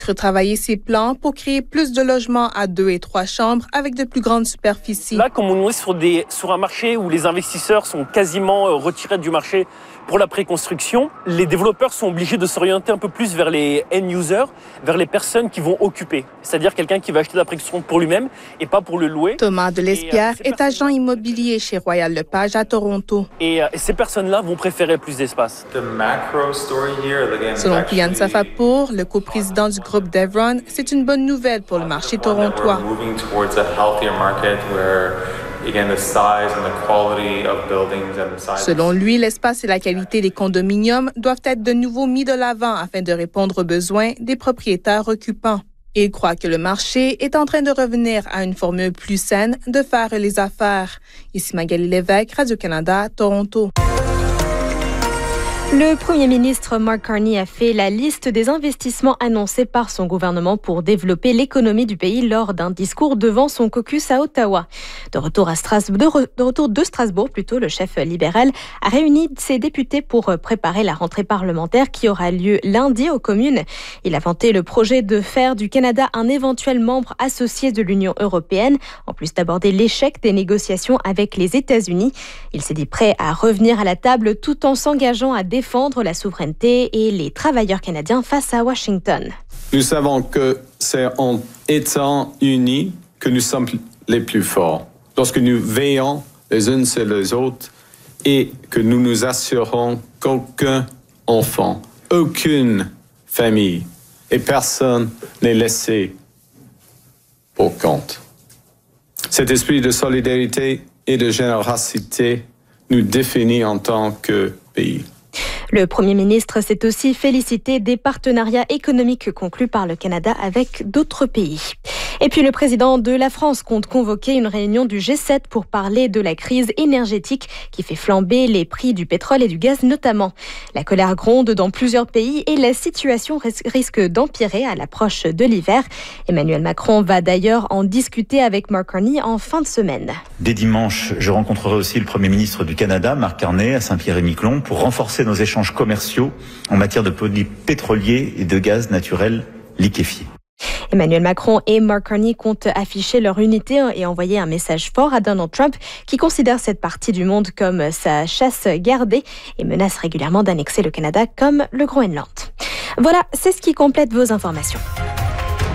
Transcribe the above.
retravailler ses plans pour créer plus de logements à 2 et 3 chambres avec de plus grandes superficies. Là, comme on est sur un marché où les investisseurs sont quasiment retirés du marché pour la préconstruction, les développeurs sont obligés de s'orienter un peu plus vers les end-users, vers les personnes qui vont occuper. C'est-à-dire quelqu'un qui va acheter la préconstruction pour lui-même et pas pour le louer. Thomas Delespierre est agent immobilier chez Royal Lepage à Toronto. Et ces personnes-là vont préférer plus d'espace. Selon Kian Safapour, le coprésident du groupe Devron, c'est une bonne nouvelle pour le marché torontois. Selon lui, l'espace et la qualité des condominiums doivent être de nouveau mis de l'avant afin de répondre aux besoins des propriétaires occupants. Il croit que le marché est en train de revenir à une formule plus saine de faire les affaires. Ici Magali Lévesque, Radio-Canada, Toronto. Le premier ministre Mark Carney a fait la liste des investissements annoncés par son gouvernement pour développer l'économie du pays lors d'un discours devant son caucus à Ottawa. De retour de Strasbourg, le chef libéral a réuni ses députés pour préparer la rentrée parlementaire qui aura lieu lundi aux communes. Il a vanté le projet de faire du Canada un éventuel membre associé de l'Union européenne, en plus d'aborder l'échec des négociations avec les États-Unis. Il s'est dit prêt à revenir à la table tout en s'engageant à défendre la souveraineté et les travailleurs canadiens face à Washington. Nous savons que c'est en étant unis que nous sommes les plus forts. Lorsque nous veillons les uns sur les autres et que nous nous assurons qu'aucun enfant, aucune famille et personne n'est laissé pour compte. Cet esprit de solidarité et de générosité nous définit en tant que pays. Le Premier ministre s'est aussi félicité des partenariats économiques conclus par le Canada avec d'autres pays. Et puis le président de la France compte convoquer une réunion du G7 pour parler de la crise énergétique qui fait flamber les prix du pétrole et du gaz notamment. La colère gronde dans plusieurs pays et la situation risque d'empirer à l'approche de l'hiver. Emmanuel Macron va d'ailleurs en discuter avec Mark Carney en fin de semaine. Dès dimanche, je rencontrerai aussi le Premier ministre du Canada, Mark Carney, à Saint-Pierre-et-Miquelon pour renforcer nos échanges commerciaux en matière de produits pétroliers et de gaz naturel liquéfié. Emmanuel Macron et Mark Carney comptent afficher leur unité et envoyer un message fort à Donald Trump qui considère cette partie du monde comme sa chasse gardée et menace régulièrement d'annexer le Canada comme le Groenland. Voilà, c'est ce qui complète vos informations.